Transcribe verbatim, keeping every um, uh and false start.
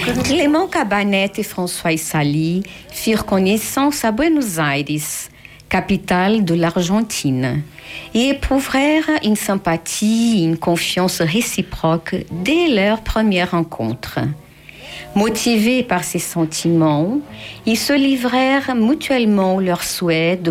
Clément Cabanet et François Sali firent connaissance à Buenos Aires, capitale de l'Argentine, et éprouvèrent une sympathie et une confiance réciproque dès leur première rencontre. Motivés par ces sentiments, ils se livrèrent mutuellement leur souhait de